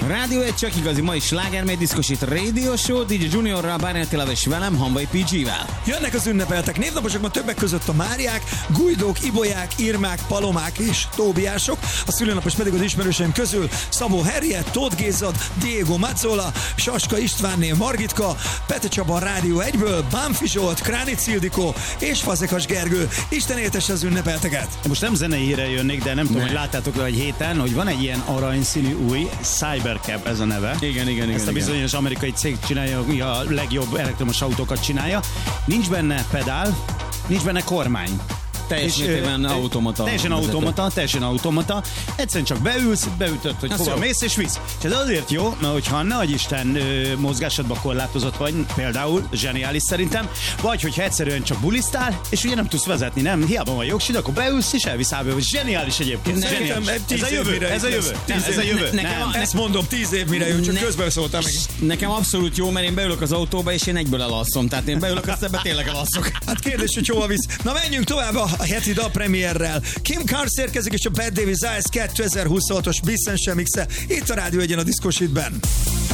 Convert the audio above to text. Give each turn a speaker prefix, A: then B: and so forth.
A: Rádió egy csak igazi mai slágermény diszkosít Radio Show, DJ Juniorral, Bárnyi Attilával és velem, Hanvai PG-vel.
B: Jönnek az ünnepeltek, névnaposok ma többek között a Máriák, Gujdók, Ibolyák, Irmák, Palomák és Tóbiások, a szülőnapos pedig az ismerőseim közül Szabó Henriett, Tóth Gézad, Diego Mazzola, Saska Istvánné, Margitka, Pete Csaba Rádió 1-ből, Bánfi Zsolt, Kránic Ildikó és Fazekas Gergő. Isten éltesse az ünnepelteket!
C: Most nem zenei híre jönnék, de nem tudom, hogy láttátok le egy héten, hogy van egy ilyen aranyszínű új Cybercab, ez a neve.
A: Igen.
C: Ezt a bizonyos amerikai cég csinálja, ami a legjobb elektromos autókat csinálja. Nincs benne pedál, nincs benne kormány.
A: Teljes mértékben automata.
C: Teljesen automata. Egyszerűen csak beülsz, beütöd, hogy hova mész és visz. És ez azért jó, mert hogyha nehogy Isten mozgásodba korlátozott vagy, például zseniális szerintem, vagy hogyha egyszerűen csak bulisztál, és ugye nem tudsz vezetni, nem, hiába van jogsid, akkor beülsz és elvisz áből. Zseniális egyébként. Ez a jövő. Ez a jövő.
B: Ezt mondom, 10 év mire jön, csak közben szóltam meg.
A: Nekem abszolút jó, mert én beülök az autóba, és én egyből elalszom. Tehát én beülök, aztán tényleg elalszok.
B: Hát kérdés, hogy hova visz. Na menjünk tovább a heti dalpremierrel. Kim Carnes érkezik, és a Bad Davis Eyes 2026-os Bissen Mixe itt a Rádió 1-en a Diszkosítben.